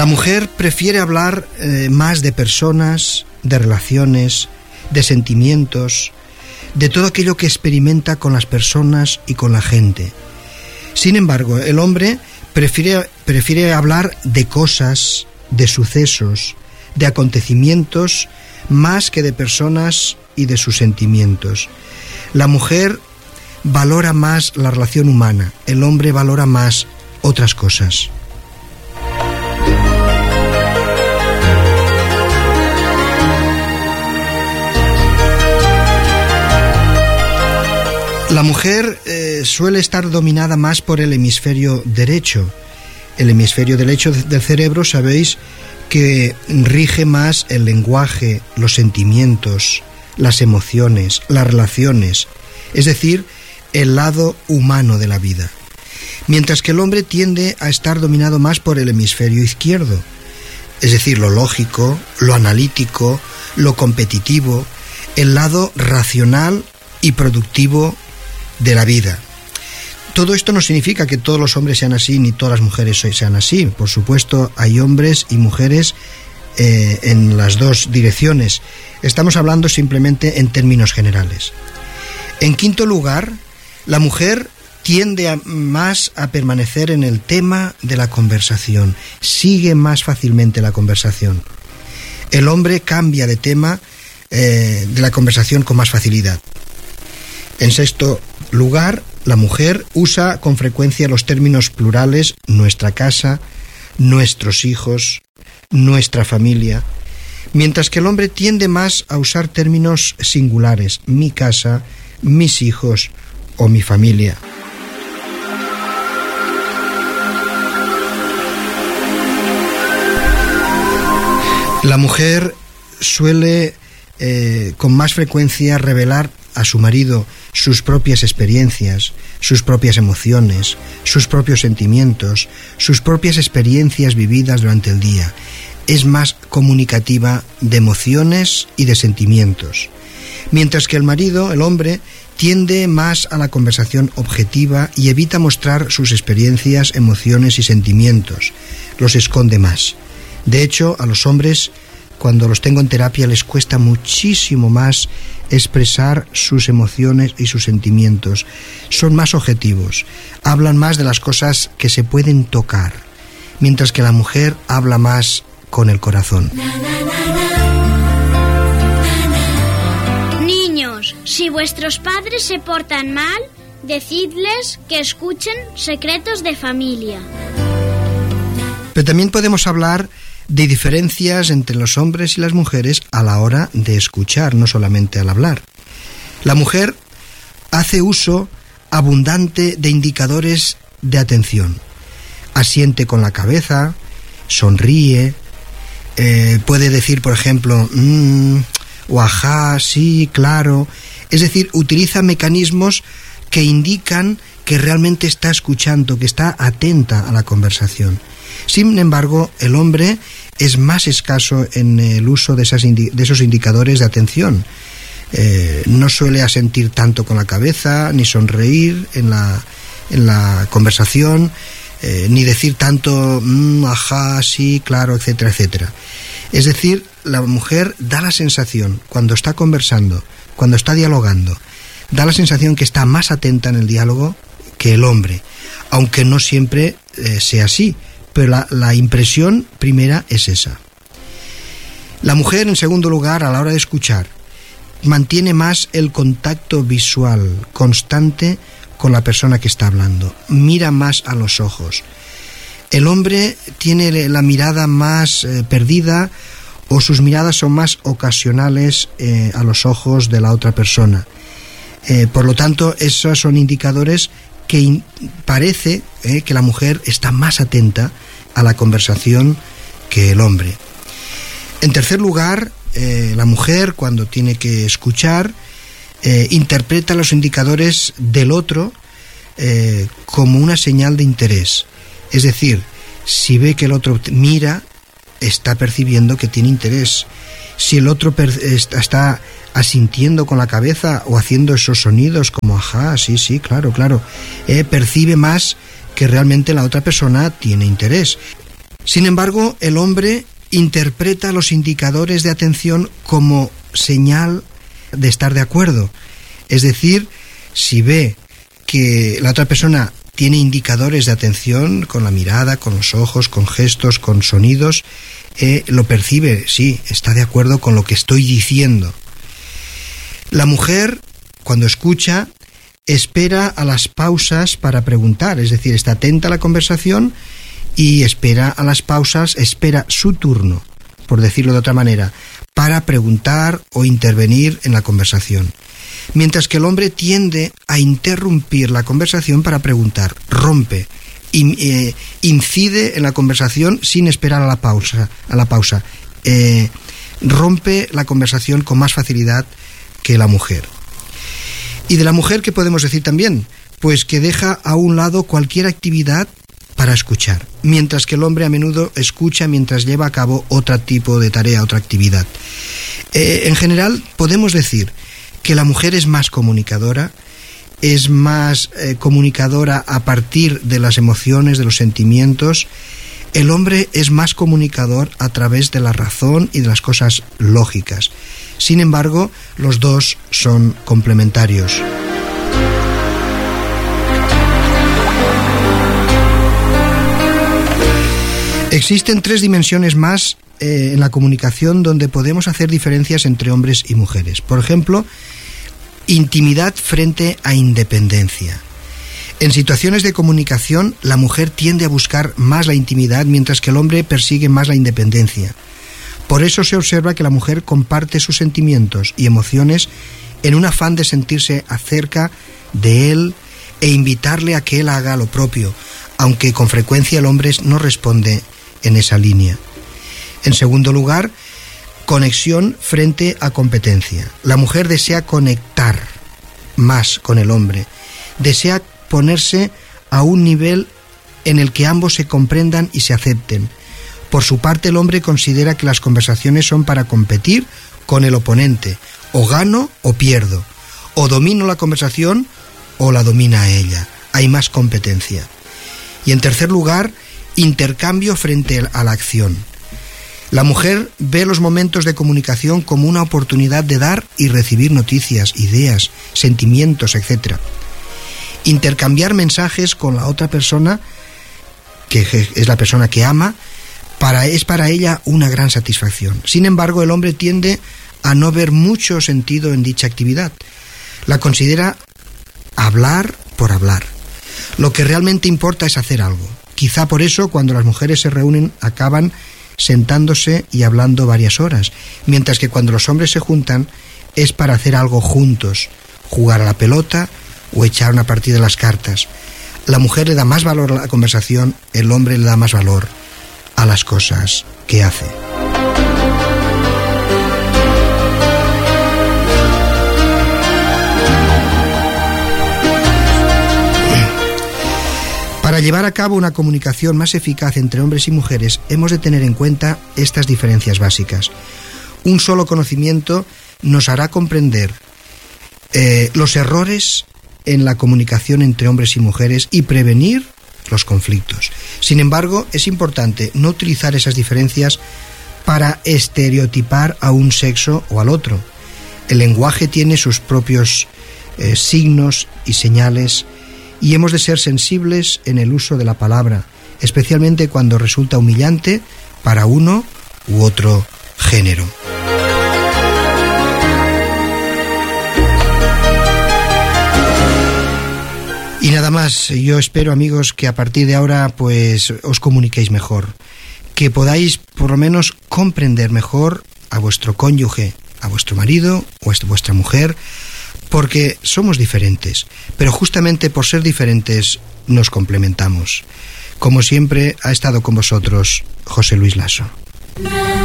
La mujer prefiere hablar más de personas, de relaciones, de sentimientos, de todo aquello que experimenta con las personas y con la gente. Sin embargo, el hombre prefiere hablar de cosas, de sucesos, de acontecimientos, más que de personas y de sus sentimientos. La mujer valora más la relación humana, el hombre valora más otras cosas. La mujer suele estar dominada más por el hemisferio derecho. El hemisferio derecho del cerebro, sabéis, que rige más el lenguaje, los sentimientos, las emociones, las relaciones, es decir, el lado humano de la vida. Mientras que el hombre tiende a estar dominado más por el hemisferio izquierdo, es decir, lo lógico, lo analítico, lo competitivo, el lado racional y productivo de la vida. Todo esto no significa que todos los hombres sean así ni todas las mujeres sean así. Por supuesto, hay hombres y mujeres en las dos direcciones. Estamos hablando simplemente en términos generales. En quinto lugar, la mujer tiende más a permanecer en el tema de la conversación. Sigue más fácilmente la conversación. El hombre cambia de tema de la conversación con más facilidad. En sexto lugar, la mujer usa con frecuencia los términos plurales nuestra casa, nuestros hijos, nuestra familia, mientras que el hombre tiende más a usar términos singulares, mi casa, mis hijos o mi familia. La mujer suele con más frecuencia revelar a su marido sus propias experiencias, sus propias emociones, sus propios sentimientos, sus propias experiencias vividas durante el día. Es más comunicativa de emociones y de sentimientos. Mientras que el marido, el hombre, tiende más a la conversación objetiva y evita mostrar sus experiencias, emociones y sentimientos. Los esconde más. De hecho, a los hombres, cuando los tengo en terapia, les cuesta muchísimo más expresar sus emociones y sus sentimientos. Son más objetivos, hablan más de las cosas que se pueden tocar, mientras que la mujer habla más con el corazón. Niños, si vuestros padres se portan mal, decidles que escuchen secretos de familia. Pero también podemos hablar de diferencias entre los hombres y las mujeres a la hora de escuchar, no solamente al hablar. La mujer hace uso abundante de indicadores de atención. Asiente con la cabeza, sonríe, puede decir, por ejemplo, o ajá, sí, claro. Es decir, utiliza mecanismos que indican que realmente está escuchando, que está atenta a la conversación. Sin embargo, el hombre es más escaso en el uso de esos indicadores de atención. No suele asentir tanto con la cabeza, ni sonreír en la conversación, ni decir tanto, ajá, sí, claro, etcétera, etcétera. Es decir, la mujer da la sensación, cuando está conversando, cuando está dialogando, da la sensación que está más atenta en el diálogo que el hombre, aunque no siempre sea así. Pero la impresión primera es esa. La mujer, en segundo lugar, a la hora de escuchar, mantiene más el contacto visual constante con la persona que está hablando. Mira más a los ojos. El hombre tiene la mirada más perdida, o sus miradas son más ocasionales a los ojos de la otra persona. Por lo tanto, esos son indicadores que parece que la mujer está más atenta a la conversación que el hombre. En tercer lugar, la mujer, cuando tiene que escuchar, interpreta los indicadores del otro como una señal de interés. Es decir, si ve que el otro mira, está percibiendo que tiene interés. Si el otro está asintiendo con la cabeza o haciendo esos sonidos como ajá, sí, sí, claro, claro, percibe más que realmente la otra persona tiene interés. Sin embargo, el hombre interpreta los indicadores de atención como señal de estar de acuerdo. Es decir, si ve que la otra persona tiene indicadores de atención con la mirada, con los ojos, con gestos, con sonidos, lo percibe, sí, está de acuerdo con lo que estoy diciendo. La mujer, cuando escucha, espera a las pausas para preguntar, es decir, está atenta a la conversación y espera a las pausas, espera su turno, por decirlo de otra manera, para preguntar o intervenir en la conversación. Mientras que el hombre tiende a interrumpir la conversación para preguntar, rompe, incide en la conversación sin esperar a la pausa, rompe la conversación con más facilidad que la mujer. ¿Y de la mujer qué podemos decir también? Pues que deja a un lado cualquier actividad para escuchar, mientras que el hombre a menudo escucha mientras lleva a cabo otro tipo de tarea, otra actividad. En general, podemos decir que la mujer es más comunicadora, es más comunicadora a partir de las emociones, de los sentimientos. El hombre es más comunicador a través de la razón y de las cosas lógicas. Sin embargo, los dos son complementarios. Existen 3 dimensiones más en la comunicación donde podemos hacer diferencias entre hombres y mujeres. Por ejemplo, intimidad frente a independencia. En situaciones de comunicación, la mujer tiende a buscar más la intimidad, mientras que el hombre persigue más la independencia. Por eso se observa que la mujer comparte sus sentimientos y emociones en un afán de sentirse acerca de él e invitarle a que él haga lo propio, aunque con frecuencia el hombre no responde en esa línea. En segundo lugar, conexión frente a competencia. La mujer desea conectar más con el hombre, desea ponerse a un nivel en el que ambos se comprendan y se acepten. Por su parte, el hombre considera que las conversaciones son para competir con el oponente, o gano o pierdo, o domino la conversación o la domina ella. Hay más competencia. Y en tercer lugar, intercambio frente a la acción. La mujer ve los momentos de comunicación como una oportunidad de dar y recibir noticias, ideas, sentimientos, etc. Intercambiar mensajes con la otra persona, que es la persona que ama, es para ella una gran satisfacción. Sin embargo, el hombre tiende a no ver mucho sentido en dicha actividad. La considera hablar por hablar. Lo que realmente importa es hacer algo. Quizá por eso, cuando las mujeres se reúnen, acaban sentándose y hablando varias horas, mientras que cuando los hombres se juntan es para hacer algo juntos, jugar a la pelota o echar una partida de las cartas. La mujer le da más valor a la conversación, el hombre le da más valor a las cosas que hace. Para llevar a cabo una comunicación más eficaz entre hombres y mujeres, hemos de tener en cuenta estas diferencias básicas. Un solo conocimiento nos hará comprender los errores en la comunicación entre hombres y mujeres y prevenir los conflictos. Sin embargo, es importante no utilizar esas diferencias para estereotipar a un sexo o al otro. El lenguaje tiene sus propios signos y señales, y hemos de ser sensibles en el uso de la palabra, especialmente cuando resulta humillante para uno u otro género. Y nada más, yo espero, amigos, que a partir de ahora pues os comuniquéis mejor, que podáis por lo menos comprender mejor a vuestro cónyuge, a vuestro marido o a vuestra mujer, porque somos diferentes, pero justamente por ser diferentes nos complementamos. Como siempre, ha estado con vosotros José Luis Lasso.